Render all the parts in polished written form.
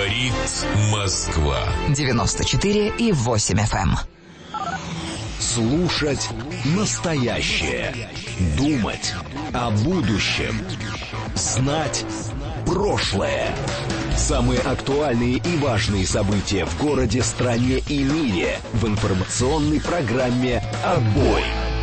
Говорит Москва. 94,8 FM. Слушать настоящее. Думать о будущем. Знать прошлое. Самые актуальные и важные события в городе, стране и мире в информационной программе «Отбой».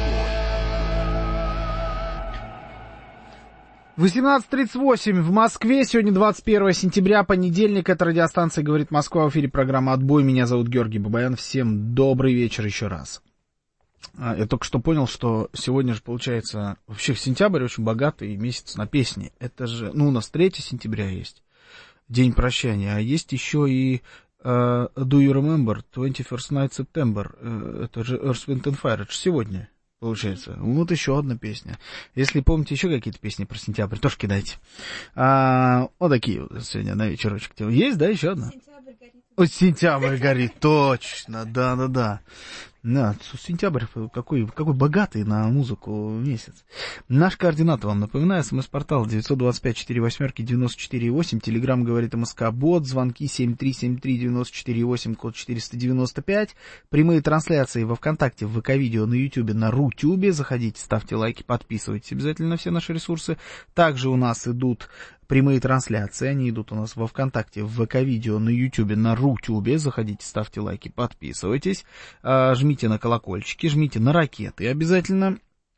18:38 в Москве. Сегодня 21 сентября, понедельник. Это радиостанция «Говорит Москва». В эфире программа «Отбой». Меня зовут Георгий Бабаян. Всем добрый вечер еще раз. Я только что понял, что сегодня же получается вообще сентябрь очень богатый месяц на песни. Это же, у нас 3 сентября есть, День прощания, а есть еще и Do You Remember, 21st Night September, это же Earth, Wind and Fire, это же сегодня. Получается. Вот еще одна песня. Если помните еще какие-то песни про сентябрь, тоже кидайте. Вот такие вот сегодня на вечерочек. Есть, да, еще одна? Сентябрь горит. О, сентябрь горит, точно, да. Да, сентябрь какой богатый на музыку месяц. Наш координат вам напоминаю: СМС-портал 925-48-94-8, Телеграм говорит МСК-бот, звонки 7373-94-8, код 495, прямые трансляции во ВКонтакте, в ВК-видео, на Ютубе, на Рутюбе. Заходите, ставьте лайки, подписывайтесь обязательно на все наши ресурсы. Также у нас идут прямые трансляции, они идут у нас во ВКонтакте, в ВК-видео, на Ютубе, на Рутюбе. Заходите, ставьте лайки, подписывайтесь, жмите на колокольчики, жмите на ракеты обязательно.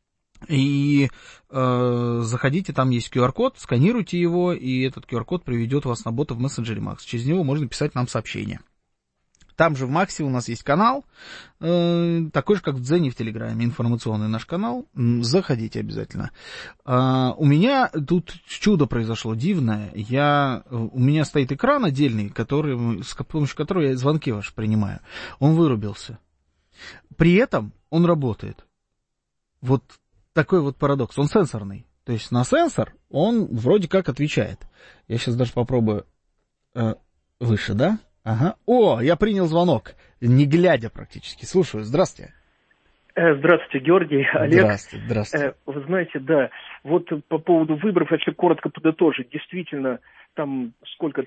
И заходите, там есть QR-код, сканируйте его, и этот QR-код приведет вас на бота в мессенджере Макс. Через него можно писать нам сообщения. Там же в Максе у нас есть канал, такой же, как в Дзене, в Телеграме, информационный наш канал. Заходите обязательно. У меня тут чудо произошло дивное. У меня стоит экран отдельный, с помощью которого я звонки ваши принимаю. Он вырубился. При этом он работает. Вот такой вот парадокс. Он сенсорный. То есть на сенсор он вроде как отвечает. Я сейчас даже попробую выше, да? Ага. О, я принял звонок, не глядя практически. Слушаю. Здравствуйте. Здравствуйте, Георгий, Олег. Здравствуйте. Вы знаете, да, вот по поводу выборов, если коротко подытожить, действительно, там сколько,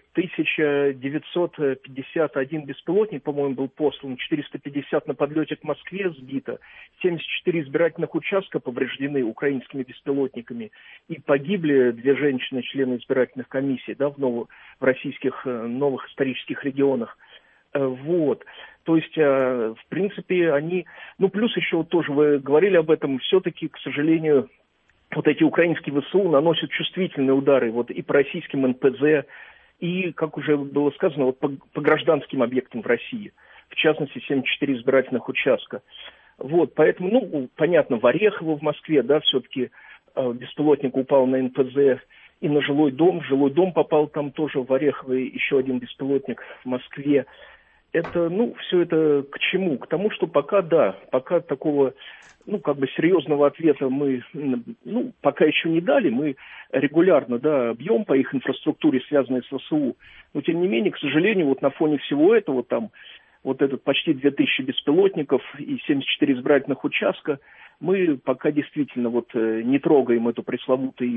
1951 беспилотник, по-моему, был послан, 450 на подлете к Москве сбито, 74 избирательных участка повреждены украинскими беспилотниками, и погибли 2 женщины, члены избирательных комиссий, да, в российских новых исторических регионах. Вот, то есть, в принципе, они, плюс еще вот тоже вы говорили об этом, все-таки, к сожалению, вот эти украинские ВСУ наносят чувствительные удары вот и по российским НПЗ, и, как уже было сказано, вот по гражданским объектам в России, в частности, 74 избирательных участка. Вот, поэтому, понятно, в Орехово в Москве, да, все-таки беспилотник упал на НПЗ и на жилой дом. В жилой дом попал там тоже в Орехово еще один беспилотник в Москве. Это, все это к чему? К тому, что пока такого, серьезного ответа мы, пока еще не дали. Мы регулярно, бьем по их инфраструктуре, связанной с ВСУ. Но, тем не менее, к сожалению, вот на фоне всего этого, там, вот этот почти 2000 беспилотников и 74 избирательных участка, мы пока действительно не трогаем эту пресловутый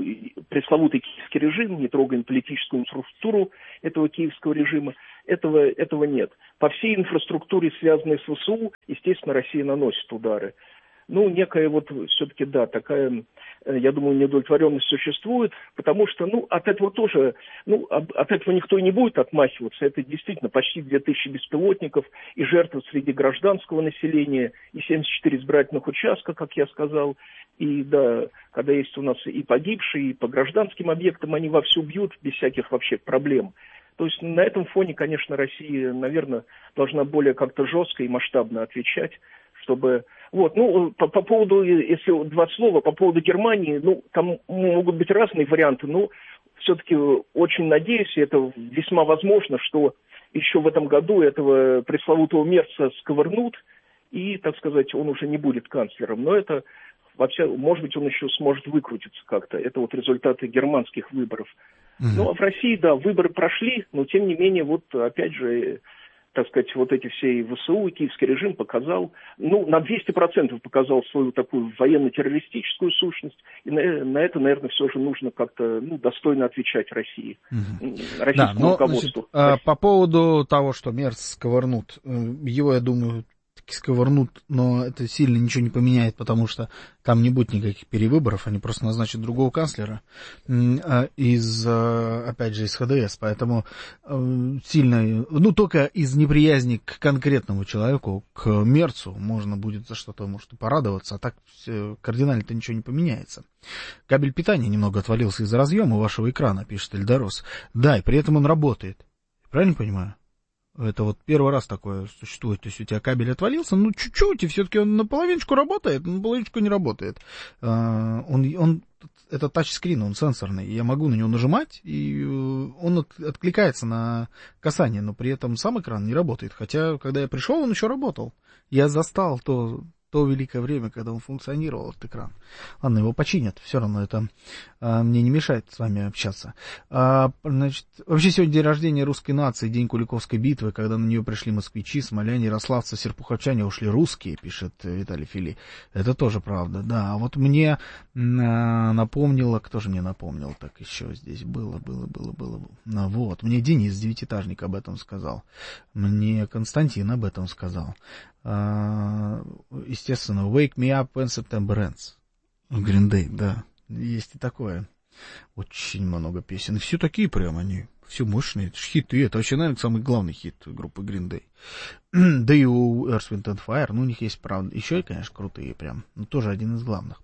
киевский режим, не трогаем политическую инфраструктуру этого киевского режима. Этого нет. По всей инфраструктуре, связанной с ВСУ, естественно, Россия наносит удары. Некая все-таки, такая, я думаю, неудовлетворенность существует, потому что, от этого тоже, от этого никто и не будет отмахиваться. Это действительно почти 2000 беспилотников и жертвы среди гражданского населения, и 74 избирательных участка, как я сказал. И, когда есть у нас и погибшие, и по гражданским объектам, они вовсю бьют без всяких вообще проблем. То есть на этом фоне, конечно, Россия, наверное, должна более как-то жестко и масштабно отвечать, чтобы... по поводу, если 2 слова, по поводу Германии, там могут быть разные варианты, но все-таки очень надеюсь, и это весьма возможно, что еще в этом году этого пресловутого Мерца сковырнут, и, так сказать, он уже не будет канцлером. Но это, вообще, может быть, он еще сможет выкрутиться как-то. Это результаты германских выборов. А в России, выборы прошли, но, тем не менее, опять же... так сказать, вот эти все и ВСУ, и киевский режим показал, на 200% показал свою такую военно-террористическую сущность, и на это, наверное, все же нужно как-то, достойно отвечать России, российскому руководству. Значит, по поводу того, что Мерц сковырнут, его, я думаю, сковырнут, но это сильно ничего не поменяет, потому что там не будет никаких перевыборов, они просто назначат другого канцлера опять же, из ХДС, поэтому сильно, только из неприязни к конкретному человеку, к Мерцу, можно будет за что-то, может, и порадоваться, а так кардинально-то ничего не поменяется. Кабель питания немного отвалился из-за разъема вашего экрана, пишет Эльдорос. Да, и при этом он работает. Правильно понимаю? Это вот первый раз такое существует. То есть у тебя кабель отвалился, чуть-чуть, и все-таки он наполовиночку работает, наполовиночку не работает. Это тачскрин, он сенсорный. Я могу на него нажимать, и он откликается на касание, но при этом сам экран не работает. Хотя, когда я пришел, он еще работал. Я застал то великое время, когда он функционировал, этот экран. Ладно, его починят, все равно это мне не мешает с вами общаться. Значит, вообще сегодня день рождения русской нации, день Куликовской битвы, когда на нее пришли москвичи, смоляне, ярославцы, серпуховчане, ушли русские, пишет Виталий Фили. Это тоже правда, да. А вот мне напомнило, кто же мне напомнил, так еще здесь было. Вот, мне Денис, девятиэтажник, об этом сказал. Мне Константин об этом сказал. Естественно, Wake Me Up When September Ends. Green Day, да. Есть и такое. Очень много песен. И все такие прям они. Все мощные. Это же хиты. Это вообще, наверное, самый главный хит группы Green Day. Да и у Earth, Wind and Fire. У них есть, правда, еще и, конечно, крутые прям. Но тоже один из главных.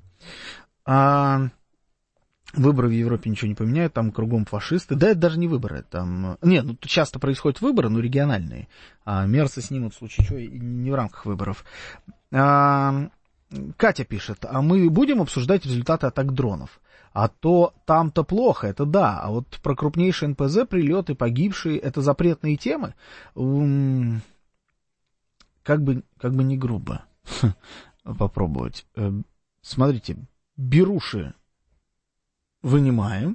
Выборы в Европе ничего не поменяют, там кругом фашисты. Да, это даже не выборы. Там... тут часто происходят выборы, но региональные. Мерцы снимут в случае чего и не в рамках выборов. Катя пишет, мы будем обсуждать результаты атак дронов. А то там-то плохо, это да. А вот про крупнейшие НПЗ, прилеты, погибшие, это запретные темы. Как бы не грубо попробовать. Смотрите, беруши вынимаем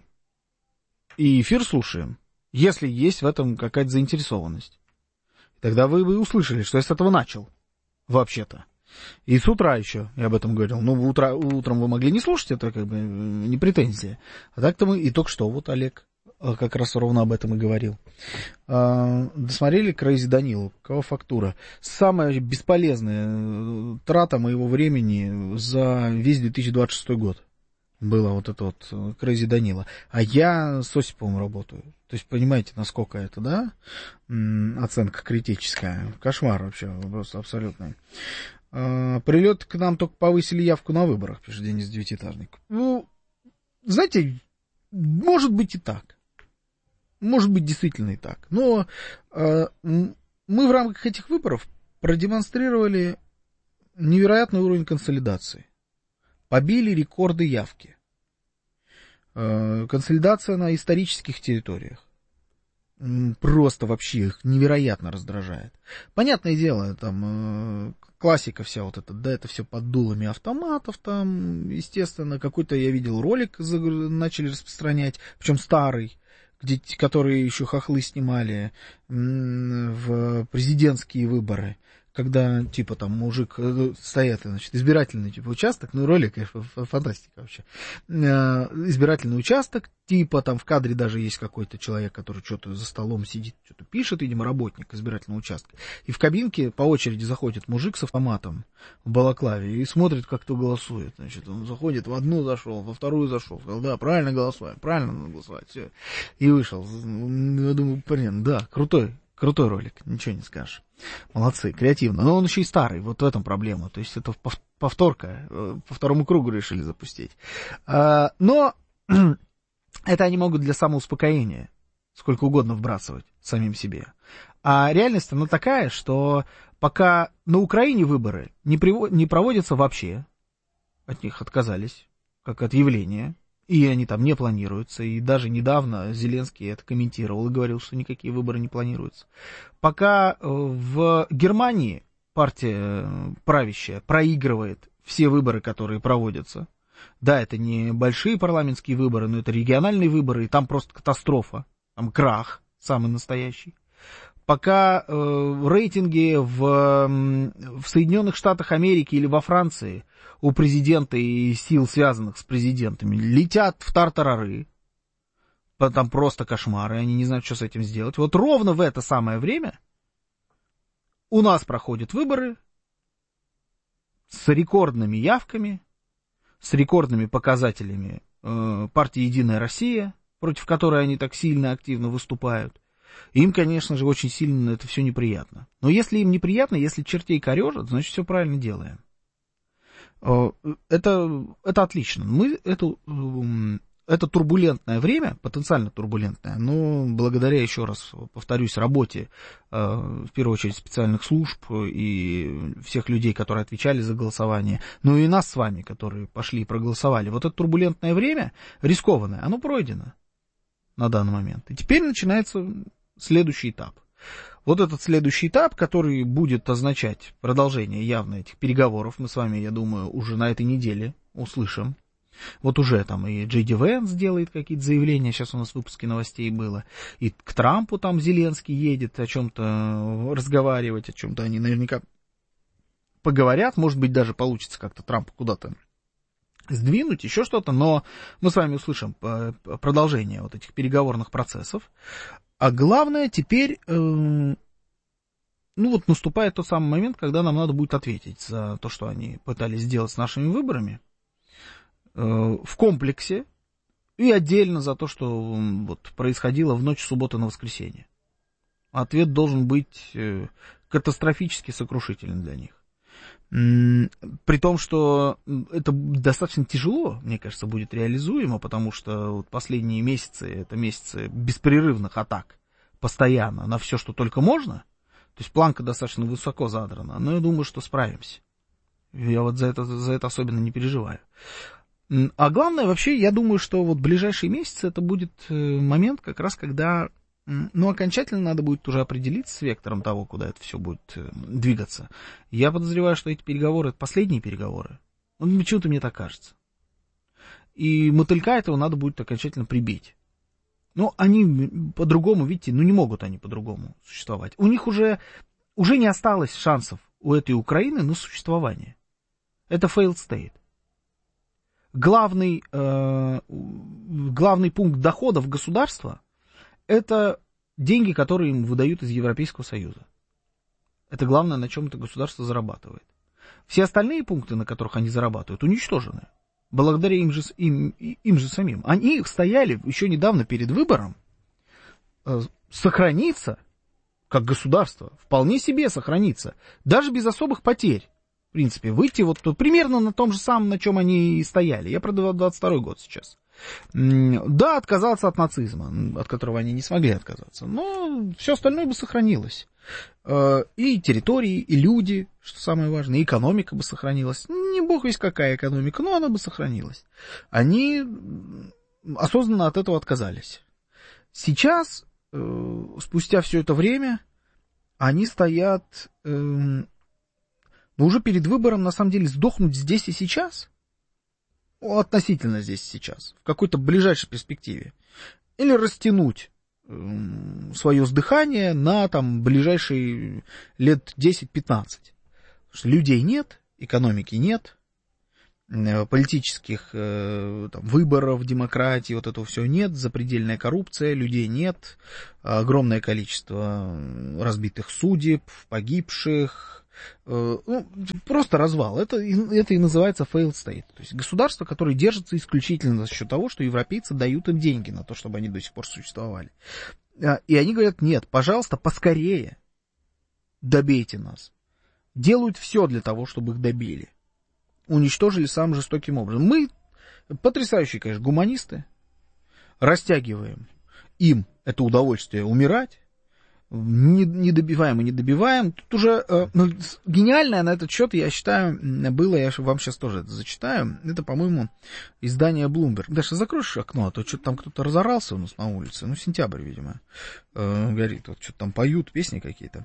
и эфир слушаем, если есть в этом какая-то заинтересованность. Тогда вы бы услышали, что я с этого начал, вообще-то. И с утра еще я об этом говорил. Утром вы могли не слушать, это как бы не претензия. А так-то мы и только что, вот Олег как раз ровно об этом и говорил. Досмотрели Crazy Данилу, какова фактура? Самая бесполезная трата моего времени за весь 2026 год. Было вот это вот Crazy Данила. А я с Осиповым работаю. То есть, понимаете, насколько это, да? Оценка критическая. Кошмар вообще, просто абсолютный. Прилет к нам только повысили явку на выборах, пишет Денис Девятиэтажник. Знаете, может быть и так. Может быть, действительно и так. Но мы в рамках этих выборов продемонстрировали невероятный уровень консолидации. Побили рекорды явки. Консолидация на исторических территориях. Просто вообще их невероятно раздражает. Понятное дело, там классика вся вот эта, да, это все под дулами автоматов, там, естественно, какой-то я видел ролик, начали распространять, причем старый, которые еще хохлы снимали в президентские выборы. Когда, типа, там, мужик стоят, значит, избирательный, типа, участок, ролик, конечно, фантастика вообще. Избирательный участок, типа, там в кадре даже есть какой-то человек, который что-то за столом сидит, что-то пишет, видимо, работник избирательного участка. И в кабинке по очереди заходит мужик с автоматом в балаклаве и смотрит, как кто голосует. Значит, он заходит, в одну зашел, во вторую зашел, сказал, да, правильно голосуем, правильно надо голосовать, все. И вышел. Я думаю, блин, да, крутой ролик, ничего не скажешь. Молодцы, креативно. Но он еще и старый, вот в этом проблема. То есть это повторка, по второму кругу решили запустить. Но это они могут для самоуспокоения сколько угодно вбрасывать самим себе. А реальность, она такая, что пока на Украине выборы не проводятся вообще, от них отказались, как от явления, и они там не планируются, и даже недавно Зеленский это комментировал и говорил, что никакие выборы не планируются. Пока в Германии партия правящая проигрывает все выборы, которые проводятся, да, это не большие парламентские выборы, но это региональные выборы, и там просто катастрофа, там крах самый настоящий. пока рейтинги в Соединенных Штатах Америки или во Франции у президента и сил, связанных с президентами, летят в тартарары, там просто кошмары, они не знают, что с этим сделать. Вот ровно в это самое время у нас проходят выборы с рекордными явками, с рекордными показателями партии «Единая Россия», против которой они так сильно активно выступают. Им, конечно же, очень сильно это все неприятно. Но если им неприятно, если чертей корежат, значит, все правильно делаем. Это отлично. Мы это турбулентное время, потенциально турбулентное, но благодаря, еще раз повторюсь, работе, в первую очередь, специальных служб и всех людей, которые отвечали за голосование, ну и нас с вами, которые пошли и проголосовали, вот это турбулентное время, рискованное, оно пройдено на данный момент. И теперь начинается следующий этап. Вот этот следующий этап, который будет означать продолжение явно этих переговоров, мы с вами, я думаю, уже на этой неделе услышим. Вот уже там и Джей Ди Венс делает какие-то заявления, сейчас у нас в выпуске новостей было, и к Трампу там Зеленский едет о чем-то разговаривать, о чем-то они наверняка поговорят, может быть, даже получится как-то Трампа куда-то сдвинуть, еще что-то, но мы с вами услышим продолжение вот этих переговорных процессов. А главное, теперь, наступает тот самый момент, когда нам надо будет ответить за то, что они пытались сделать с нашими выборами, в комплексе, и отдельно за то, что вот происходило в ночь субботы на воскресенье. Ответ должен быть катастрофически сокрушителен для них. При том, что это достаточно тяжело, мне кажется, будет реализуемо, потому что вот последние месяцы, это месяцы беспрерывных атак, постоянно, на все, что только можно. То есть планка достаточно высоко задрана, но я думаю, что справимся. Я вот за это особенно не переживаю. А главное, вообще, я думаю, что вот ближайшие месяцы это будет момент как раз, когда, окончательно надо будет уже определиться с вектором того, куда это все будет двигаться. Я подозреваю, что эти переговоры, это последние переговоры. Почему-то мне так кажется. И мотылька этого надо будет окончательно прибить. Но они по-другому, видите, не могут они по-другому существовать. У них уже не осталось шансов у этой Украины на существование. Это failed state. Главный пункт доходов государства — это деньги, которые им выдают из Европейского Союза. Это главное, на чем это государство зарабатывает. Все остальные пункты, на которых они зарабатывают, уничтожены. Благодаря им же самим. Они стояли еще недавно перед выбором сохраниться, как государство, вполне себе сохраниться, даже без особых потерь. В принципе, выйти вот примерно на том же самом, на чем они и стояли. Я про 22-й год сейчас. Да, отказаться от нацизма, от которого они не смогли отказаться, но все остальное бы сохранилось. И территории, и люди, что самое важное, и экономика бы сохранилась. Не бог весть какая экономика, но она бы сохранилась. Они осознанно от этого отказались. Сейчас, спустя все это время, они стоят... Но уже перед выбором, на самом деле, сдохнуть здесь и сейчас, относительно здесь и сейчас, в какой-то ближайшей перспективе, или растянуть свое сдыхание на там ближайшие лет 10-15. Потому что людей нет, экономики нет, политических выборов, демократии, вот этого всего нет, запредельная коррупция, людей нет, огромное количество разбитых судеб, погибших, просто развал. Это и называется failed state. То есть государство, которое держится исключительно за счет того, что европейцы дают им деньги на то, чтобы они до сих пор существовали. И они говорят: нет, пожалуйста, поскорее добейте нас. Делают все для того, чтобы их добили. Уничтожили самым жестоким образом. Мы, потрясающие, конечно, гуманисты, растягиваем им это удовольствие умирать. Не добиваем и не добиваем. Тут уже гениальное на этот счет, я считаю, было, я вам сейчас тоже это зачитаю. Это, по-моему, издание Bloomberg. Даша, закроешь окно, а то что-то там кто-то разорался у нас на улице. Сентябрь, видимо, горит. Вот что-то там поют, песни какие-то.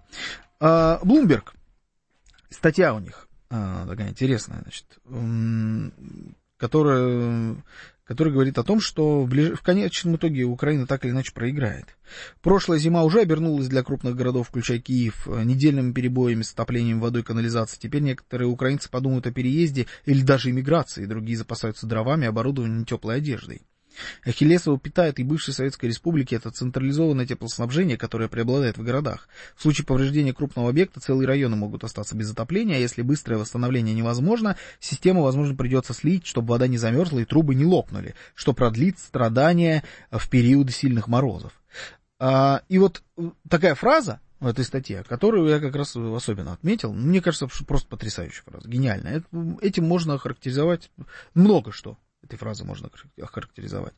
Bloomberg, статья у них такая интересная, значит. который говорит о том, что в конечном итоге Украина так или иначе проиграет. Прошлая зима уже обернулась для крупных городов, включая Киев, недельными перебоями с отоплением водой, канализацией. Теперь некоторые украинцы подумают о переезде или даже эмиграции, другие запасаются дровами, оборудованием, теплой одеждой. Ахиллесова пятая и бывшей Советской Республики — это централизованное теплоснабжение, которое преобладает в городах. В случае повреждения крупного объекта целые районы могут остаться без отопления, а если быстрое восстановление невозможно, систему, возможно, придется слить, чтобы вода не замерзла и трубы не лопнули, что продлит страдания в периоды сильных морозов. И вот такая фраза в этой статье, которую я как раз особенно отметил, мне кажется, что просто потрясающая фраза, гениальная. Этим можно охарактеризовать много что. Этой фразы можно охарактеризовать.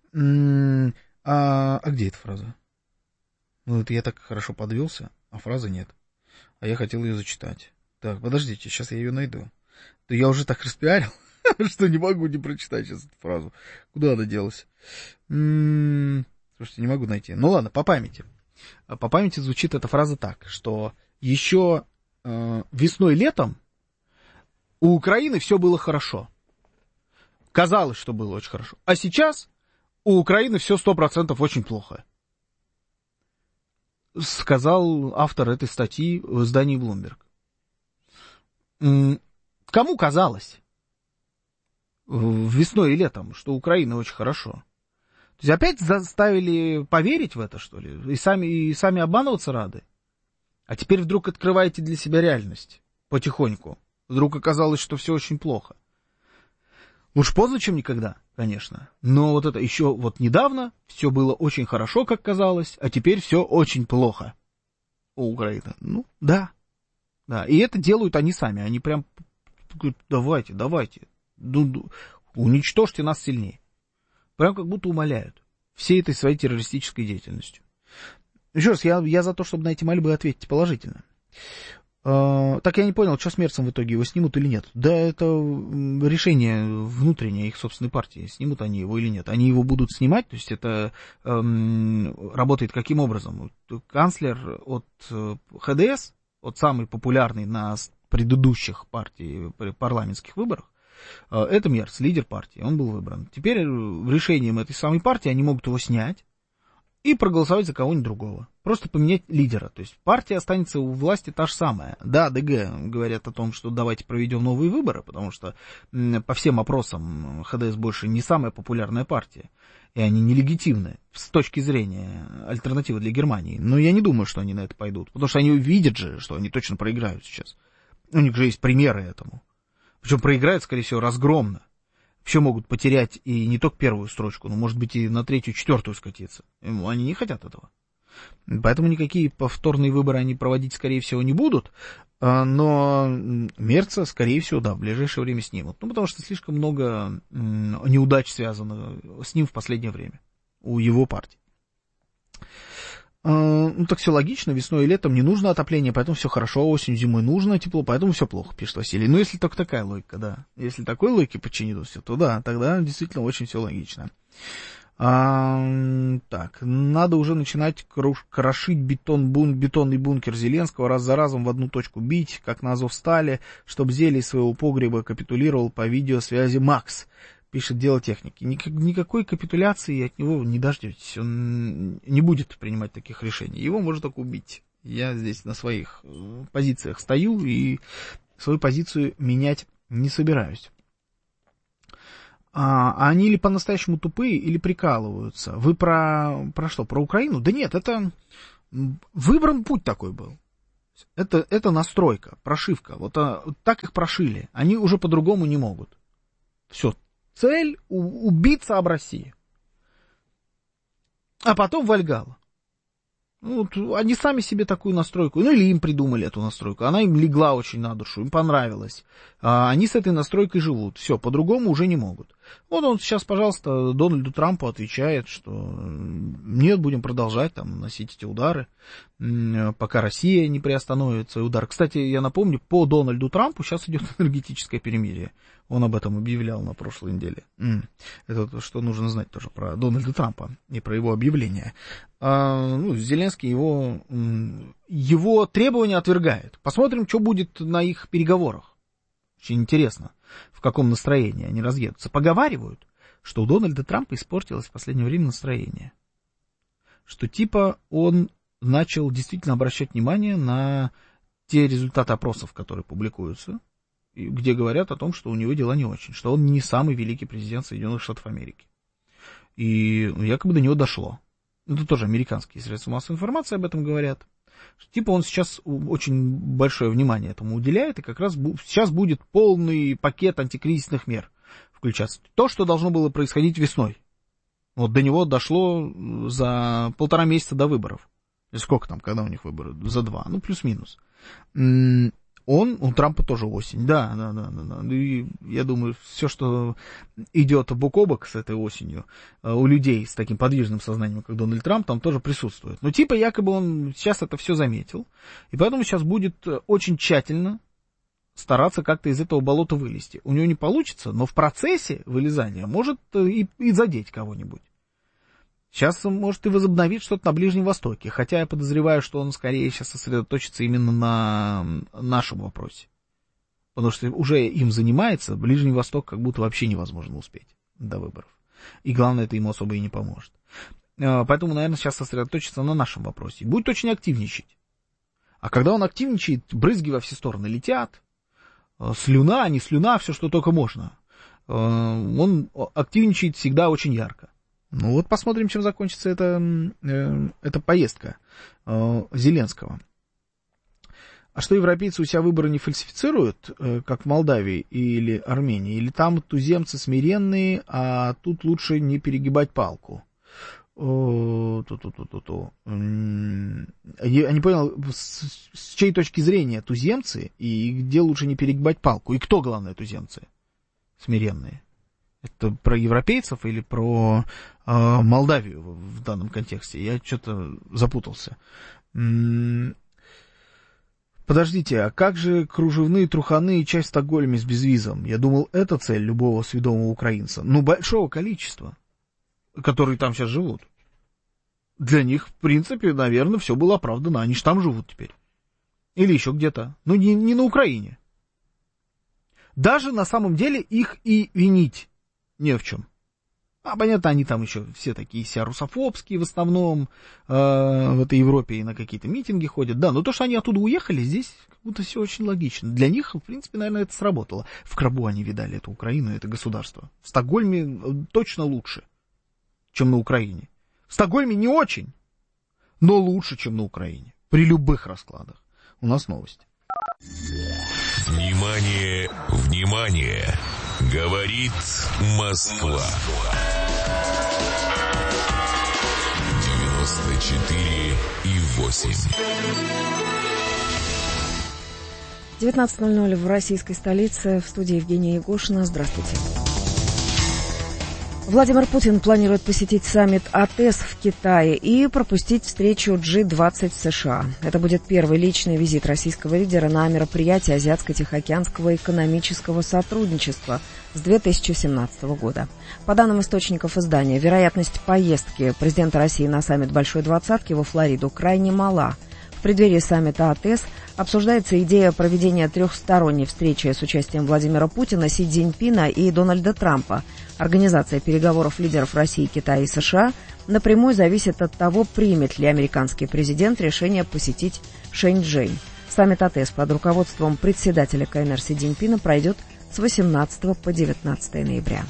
А где эта фраза? Ну, это я так хорошо подвелся, а фразы нет. А я хотел ее зачитать. Так, подождите, сейчас я ее найду. То я уже так распиарил, что не могу не прочитать сейчас эту фразу. Куда она делась? Слушайте, не могу найти. Ну ладно, по памяти. По памяти звучит эта фраза так, что еще весной и летом у Украины все было хорошо. Казалось, что было очень хорошо. А сейчас у Украины все 100% очень плохо. Сказал автор этой статьи в издании Bloomberg. Кому казалось весной и летом, что Украина очень хорошо? То есть опять заставили поверить в это, что ли? И сами обманываться рады? А теперь вдруг открываете для себя реальность потихоньку. Вдруг оказалось, что все очень плохо. Лучше поздно, чем никогда, конечно. Но вот это еще вот недавно все было очень хорошо, как казалось, а теперь все очень плохо у Украины. Ну, да. Да. И это делают они сами. Они прям говорят, давайте, уничтожьте нас сильнее. Прям как будто умоляют всей этой своей террористической деятельностью. Еще раз, я за то, чтобы на эти мольбы ответить положительно. Так я не понял, что с Мерцем в итоге, его снимут или нет. Да, это решение внутреннее их собственной партии, снимут они его или нет. Они его будут снимать, то есть это работает каким образом? Канцлер от ХДС, от самый популярный на предыдущих парламентских выборах, это Мерц, лидер партии, он был выбран. Теперь решением этой самой партии они могут его снять и проголосовать за кого-нибудь другого. Просто поменять лидера. То есть партия останется у власти та же самая. Да, ДГ говорят о том, что давайте проведем новые выборы, потому что по всем опросам ХДС больше не самая популярная партия. И они нелегитимны с точки зрения альтернативы для Германии. Но я не думаю, что они на это пойдут. Потому что они видят же, что они точно проиграют сейчас. У них же есть примеры этому. Причем проиграют, скорее всего, разгромно. Вообще могут потерять и не только первую строчку, но, может быть, и на третью, четвертую скатиться. Они не хотят этого. Поэтому никакие повторные выборы они проводить, скорее всего, не будут. Но Мерца, скорее всего, да, в ближайшее время снимут. Ну, потому что слишком много неудач связано с ним в последнее время у его партии. Ну, так все логично, весной и летом не нужно отопление, поэтому все хорошо, осенью, зимой нужно тепло, поэтому все плохо, пишет Василий. Ну, если только такая логика, да. Если такой логике подчинить все, то да, тогда действительно очень все логично. Так, надо уже начинать крошить бетонный бункер Зеленского, раз за разом в одну точку бить, как на Азовстале, чтобы зелье своего погреба капитулировал по видеосвязи Макс. Пишет дело техники. Никакой капитуляции от него не дождетесь. Он не будет принимать таких решений. Его можно только убить. Я здесь на своих позициях стою и свою позицию менять не собираюсь. А они или по-настоящему тупые, или прикалываются. Вы про что? Про Украину? Да нет, это выбран путь такой был. Это настройка, прошивка. Вот так их прошили. Они уже по-другому не могут. Все. Цель — убиться об России. А потом Вальгалла. Ну, вот они сами себе такую настройку, ну или им придумали эту настройку. Она им легла очень на душу, им понравилась. Они с этой настройкой живут. Все, по-другому уже не могут. Вот он сейчас, пожалуйста, Дональду Трампу отвечает, что нет, будем продолжать там наносить эти удары, пока Россия не приостановит свой удар. Кстати, я напомню, по Дональду Трампу сейчас идет энергетическое перемирие. Он об этом объявлял на прошлой неделе. Это что нужно знать тоже про Дональда Трампа и про его объявление. Зеленский его требования отвергает. Посмотрим, что будет на их переговорах. Очень интересно. в каком настроении они разъедутся. Поговаривают, что у Дональда Трампа испортилось в последнее время настроение. Что типа он начал действительно обращать внимание на те результаты опросов, которые публикуются, где говорят о том, что у него дела не очень, что он не самый великий президент Соединенных Штатов Америки. И якобы до него дошло. Это тоже американские средства массовой информации об этом говорят. Типа он сейчас очень большое внимание этому уделяет, и как раз сейчас будет полный пакет антикризисных мер включаться. То, что должно было происходить весной. Вот до него дошло за 1,5 месяца до выборов. Сколько там, когда у них выборы? За 2, ну плюс-минус. У Трампа тоже осень, да. И я думаю, все, что идет бок о бок с этой осенью, у людей с таким подвижным сознанием, как Дональд Трамп, там тоже присутствует. Но типа якобы он сейчас это все заметил, и поэтому сейчас будет очень тщательно стараться как-то из этого болота вылезти. У него не получится, но в процессе вылезания может и задеть кого-нибудь. Сейчас он может и возобновить что-то на Ближнем Востоке, хотя я подозреваю, что он скорее сейчас сосредоточится именно на нашем вопросе. Потому что уже им занимается, Ближний Восток как будто вообще невозможно успеть до выборов. И главное, это ему особо и не поможет. Поэтому, наверное, сейчас сосредоточится на нашем вопросе. Будет очень активничать. А когда он активничает, брызги во все стороны летят, слюна, не слюна, все, что только можно. Он активничает всегда очень ярко. Ну вот посмотрим, чем закончится эта поездка Зеленского. А что, европейцы у себя выборы не фальсифицируют, как в Молдавии или Армении? Или там туземцы смиренные, а тут лучше не перегибать палку? Я не понял, с чьей точки зрения туземцы, и где лучше не перегибать палку? И кто, главное, туземцы смиренные? Это про европейцев или про Молдавию в данном контексте? Я что-то запутался. Подождите, а как же кружевные труханы и чай в Стокгольме с безвизом? Я думал, это цель любого сведомого украинца. Ну, большого количества, которые там сейчас живут. Для них, в принципе, наверное, все было оправдано. Они же там живут теперь. Или еще где-то. Ну, не на Украине. Даже на самом деле их и винить не в чем. А понятно, они там еще все такие себя русофобские в основном, в этой Европе и на какие-то митинги ходят. Да, но то, что они оттуда уехали, здесь как будто все очень логично. Для них, в принципе, наверное, это сработало. В Крабу они видали эту Украину, это государство. В Стокгольме точно лучше, чем на Украине. В Стокгольме не очень, но лучше, чем на Украине. При любых раскладах. У нас новости. Внимание, внимание! Говорит Москва. 94,8. 19:00 в российской столице. В студии Евгения Егошина. Здравствуйте. Владимир Путин планирует посетить саммит АТЭС в Китае и пропустить встречу G20 в США. Это будет первый личный визит российского лидера на мероприятие Азиатско-Тихоокеанского экономического сотрудничества с 2017 года. По данным источников издания, вероятность поездки президента России на саммит Большой Двадцатки во Флориду крайне мала. В преддверии саммита АТЭС обсуждается идея проведения трехсторонней встречи с участием Владимира Путина, Си Цзиньпина и Дональда Трампа. Организация переговоров лидеров России, Китая и США напрямую зависит от того, примет ли американский президент решение посетить Шэньчжэнь. Саммит АТЭС под руководством председателя КНР Си Цзиньпина пройдет с 18 по 19 ноября.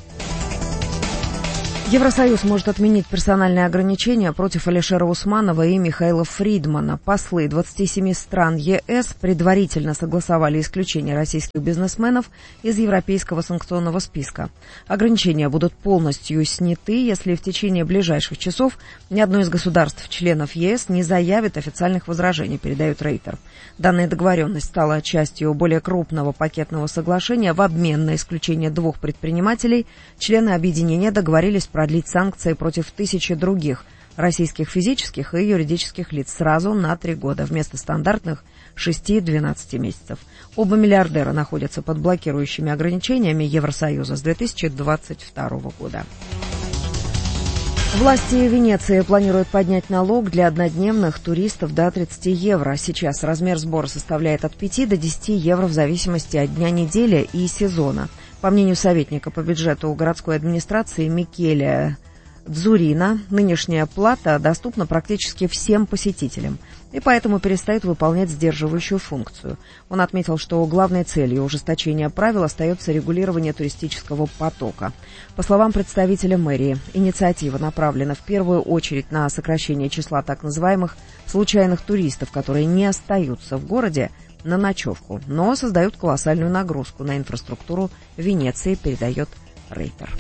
Евросоюз может отменить персональные ограничения против Алишера Усманова и Михаила Фридмана. Послы 27 стран ЕС предварительно согласовали исключение российских бизнесменов из европейского санкционного списка. Ограничения будут полностью сняты, если в течение ближайших часов ни одно из государств-членов ЕС не заявит официальных возражений, передает Рейтер. Данная договоренность стала частью более крупного пакетного соглашения. В обмен на исключение 2 предпринимателей члены объединения договорились продлить санкции против 1000 других российских физических и юридических лиц сразу на 3 года, вместо стандартных 6-12 месяцев. Оба миллиардера находятся под блокирующими ограничениями Евросоюза с 2022 года. Власти Венеции планируют поднять налог для однодневных туристов до 30 евро. Сейчас размер сбора составляет от 5 до 10 евро в зависимости от дня недели и сезона. По мнению советника по бюджету городской администрации Микеле Дзурина, нынешняя плата доступна практически всем посетителям и поэтому перестает выполнять сдерживающую функцию. Он отметил, что главной целью ужесточения правил остается регулирование туристического потока. По словам представителя мэрии, инициатива направлена в первую очередь на сокращение числа так называемых случайных туристов, которые не остаются в городе на ночевку, но создают колоссальную нагрузку на инфраструктуру Венеции, передает Рейтер.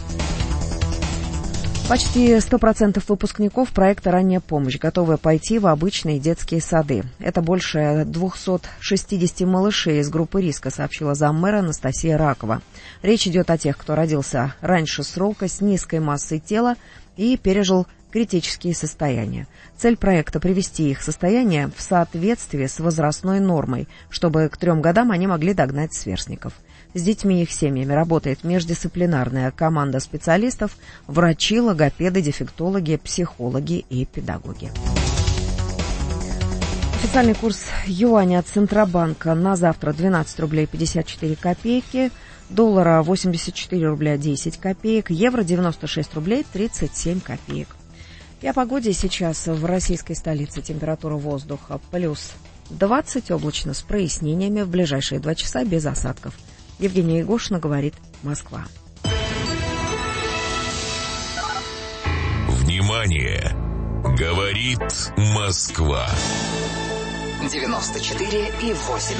Почти 100% выпускников проекта «Ранняя помощь» готовы пойти в обычные детские сады. Это больше 260 малышей из группы риска, сообщила заммэра Анастасия Ракова. Речь идет о тех, кто родился раньше срока, с низкой массой тела и пережил критические состояния. Цель проекта – привести их состояние в соответствие с возрастной нормой, чтобы к 3 годам они могли догнать сверстников. С детьми и их семьями работает междисциплинарная команда специалистов, врачи, логопеды, дефектологи, психологи и педагоги. Официальный курс юаня от Центробанка на завтра 12 рублей 54 копейки, доллара 84 рубля 10 копеек, евро 96 рублей 37 копеек. И о погоде сейчас в российской столице. Температура воздуха плюс 20, облачно с прояснениями, в ближайшие 2 часа без осадков. Евгения Егошина, говорит Москва. Внимание! Говорит Москва. 94,8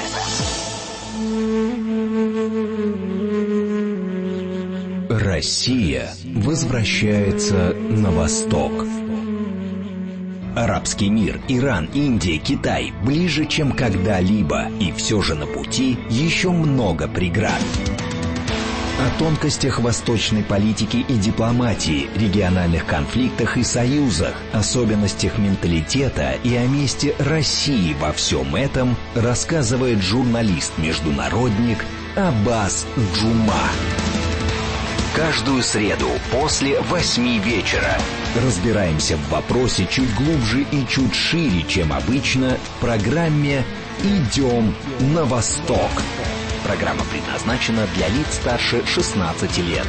FM. Россия возвращается на восток. Арабский мир, Иран, Индия, Китай ближе, чем когда-либо, и все же на пути еще много преград. О тонкостях восточной политики и дипломатии, региональных конфликтах и союзах, особенностях менталитета и о месте России во всем этом рассказывает журналист-международник Аббас Джума. Каждую среду после 8 вечера разбираемся в вопросе чуть глубже и чуть шире, чем обычно, в программе «Идем на восток». Программа предназначена для лиц старше 16 лет.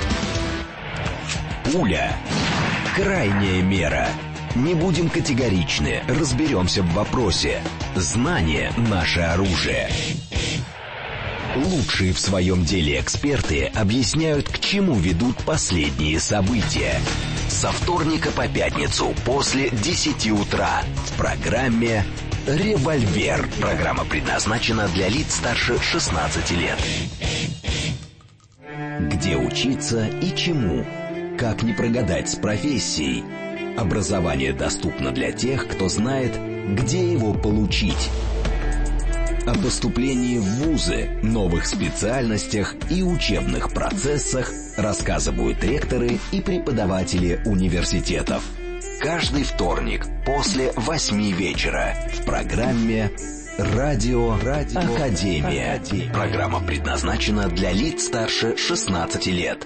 Пуля. Крайняя мера. Не будем категоричны, разберемся в вопросе. Знание – наше оружие. Лучшие в своем деле эксперты объясняют, к чему ведут последние события. Со вторника по пятницу после 10 утра в программе «Револьвер». Программа предназначена для лиц старше 16 лет. Где учиться и чему? Как не прогадать с профессией? Образование доступно для тех, кто знает, где его получить. О поступлении в вузы, новых специальностях и учебных процессах рассказывают ректоры и преподаватели университетов. Каждый вторник после 8 вечера в программе «Радио Академия». Программа предназначена для лиц старше 16 лет.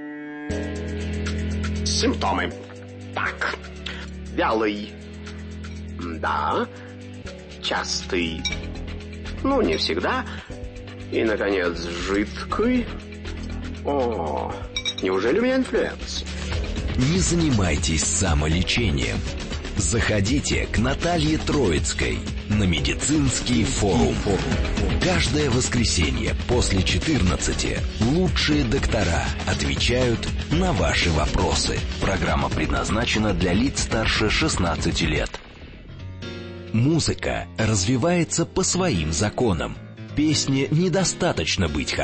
Симптомы. Так. Вялый. Да. Частый. Ну, не всегда. И, наконец, жидкий. О, неужели у меня инфлюенс? Не занимайтесь самолечением. Заходите к Наталье Троицкой на медицинский форум. Каждое воскресенье после 14 лучшие доктора отвечают на ваши вопросы. Программа предназначена для лиц старше 16 лет. Музыка развивается по своим законам. Песне недостаточно быть хорошей.